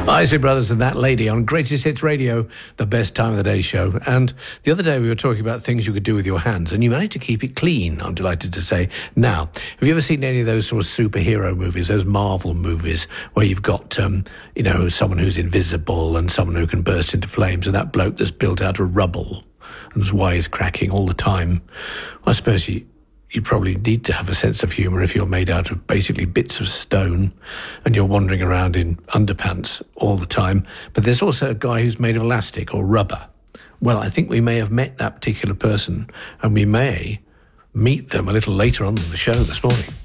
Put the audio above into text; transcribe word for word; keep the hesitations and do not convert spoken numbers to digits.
Isley Brothers and That Lady on Greatest Hits Radio, the best time of the day show. And the other day we were talking about things you could do with your hands, and you managed to keep it clean, I'm delighted to say. Now, have you ever seen any of those sort of superhero movies, those Marvel movies, where you've got, um, you know, someone who's invisible and someone who can burst into flames, and that bloke that's built out of rubble and is wisecracking all the time? I suppose you... You probably need to have a sense of humour if you're made out of basically bits of stone and you're wandering around in underpants all the time. But there's also a guy who's made of elastic or rubber. Well, I think we may have met that particular person, and we may meet them a little later on in the show this morning.